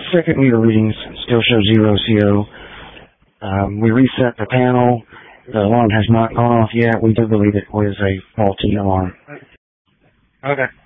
second meter readings still show 0 CO. We reset the panel. The alarm has not gone off yet. We do believe it was a faulty alarm. Okay.